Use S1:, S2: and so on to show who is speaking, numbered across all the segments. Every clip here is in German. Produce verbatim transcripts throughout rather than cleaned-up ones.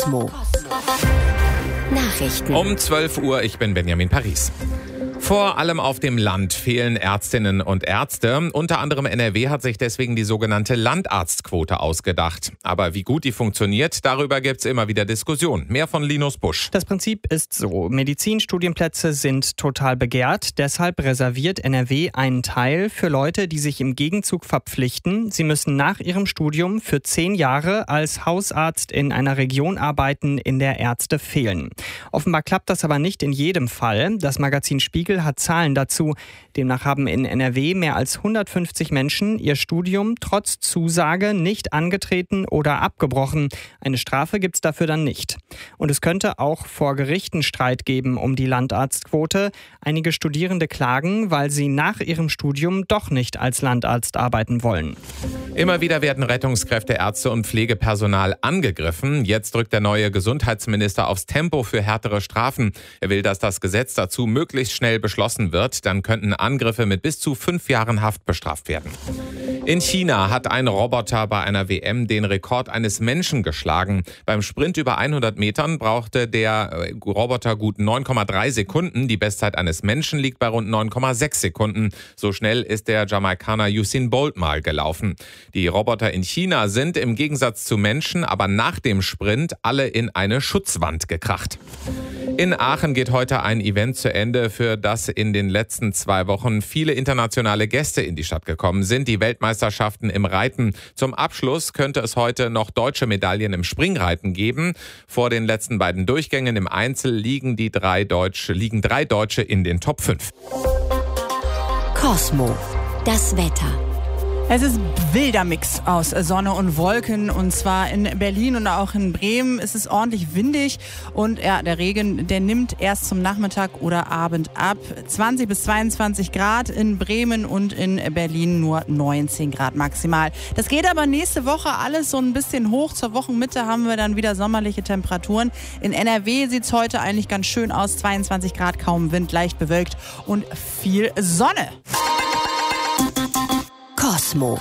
S1: Cosmo. Nachrichten.
S2: Um zwölf Uhr, ich bin Benjamin Paris. Vor allem auf dem Land fehlen Ärztinnen und Ärzte. Unter anderem N R W hat sich deswegen die sogenannte Landarztquote ausgedacht. Aber wie gut die funktioniert, darüber gibt es immer wieder Diskussionen. Mehr von Linus Busch.
S3: Das Prinzip ist so: Medizinstudienplätze sind total begehrt. Deshalb reserviert N R W einen Teil für Leute, die sich im Gegenzug verpflichten. Sie müssen nach ihrem Studium für zehn Jahre als Hausarzt in einer Region arbeiten, in der Ärzte fehlen. Offenbar klappt das aber nicht in jedem Fall. Das Magazin Spiegel hat Zahlen dazu. Demnach haben in N R W mehr als hundertfünfzig Menschen ihr Studium trotz Zusage nicht angetreten oder abgebrochen. Eine Strafe gibt es dafür dann nicht. Und es könnte auch vor Gerichten Streit geben um die Landarztquote. Einige Studierende klagen, weil sie nach ihrem Studium doch nicht als Landarzt arbeiten wollen.
S2: Immer wieder werden Rettungskräfte, Ärzte und Pflegepersonal angegriffen. Jetzt drückt der neue Gesundheitsminister aufs Tempo für härtere Strafen. Er will, dass das Gesetz dazu möglichst schnell beschlossen wird. Dann könnten Angriffe mit bis zu fünf Jahren Haft bestraft werden. In China hat ein Roboter bei einer W M den Rekord eines Menschen geschlagen. Beim Sprint über hundert Metern brauchte der Roboter gut neun Komma drei Sekunden. Die Bestzeit eines Menschen liegt bei rund neun Komma sechs Sekunden. So schnell ist der Jamaikaner Usain Bolt mal gelaufen. Die Roboter in China sind im Gegensatz zu Menschen aber nach dem Sprint alle in eine Schutzwand gekracht. In Aachen geht heute ein Event zu Ende, für das in den letzten zwei Wochen viele internationale Gäste in die Stadt gekommen sind. Die Weltmeisterschaften im Reiten. Zum Abschluss könnte es heute noch deutsche Medaillen im Springreiten geben. Vor den letzten beiden Durchgängen im Einzel liegen, die drei Deutsche, liegen drei Deutsche in den Top fünf.
S1: Cosmo. Das Wetter.
S4: Es ist wilder Mix aus Sonne und Wolken, und zwar in Berlin und auch in Bremen ist es ordentlich windig, und ja, der Regen, der nimmt erst zum Nachmittag oder Abend ab. zwanzig bis zweiundzwanzig Grad in Bremen und in Berlin nur neunzehn Grad maximal. Das geht aber nächste Woche alles so ein bisschen hoch. Zur Wochenmitte haben wir dann wieder sommerliche Temperaturen. In N R W sieht es heute eigentlich ganz schön aus. zweiundzwanzig Grad, kaum Wind, leicht bewölkt und viel Sonne.
S1: Cosmo.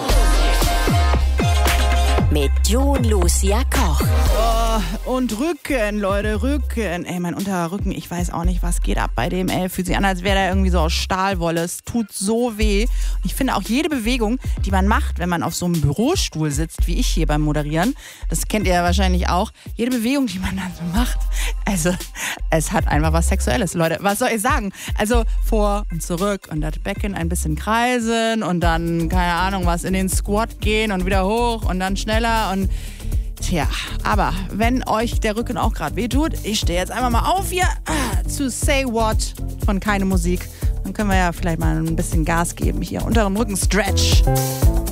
S1: Mit June Lucia Koch.
S4: Oh, und Rücken, Leute, Rücken. Ey, mein Unterrücken, ich weiß auch nicht, was geht ab bei dem. Ey, fühlt sich an, als wäre der irgendwie so aus Stahlwolle. Es tut so weh. Und ich finde auch jede Bewegung, die man macht, wenn man auf so einem Bürostuhl sitzt, wie ich hier beim Moderieren, das kennt ihr ja wahrscheinlich auch, jede Bewegung, die man dann so macht, also es hat einfach was Sexuelles, Leute. Was soll ich sagen? Also vor und zurück und das Becken ein bisschen kreisen und dann, keine Ahnung, was in den Squat gehen und wieder hoch und dann schneller und tja, aber wenn euch der Rücken auch gerade wehtut, ich stehe jetzt einfach mal auf hier ah, zu Say What von Keine Musik. Dann können wir ja vielleicht mal ein bisschen Gas geben hier. Unteren Rücken Stretch.